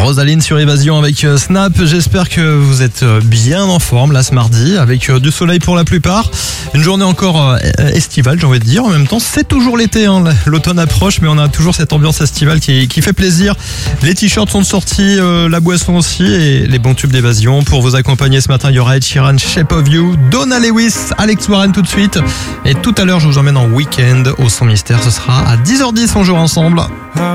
Rosaline sur Évasion avec Snap. J'espère que vous êtes bien en forme là ce mardi avec du soleil pour la plupart. Une journée encore estivale, j'ai envie de dire. En même temps, c'est toujours l'été, hein. L'automne approche, mais on a toujours cette ambiance estivale qui fait plaisir. Les t-shirts sont sortis, la boisson aussi et les bons tubes d'Évasion. Pour vous accompagner ce matin, il y aura Ed Sheeran, Shape of You, Donna Lewis, Alex Warren tout de suite. Et tout à l'heure, je vous emmène en week-end au Son Mystère. Ce sera à 10h10, on joue ensemble.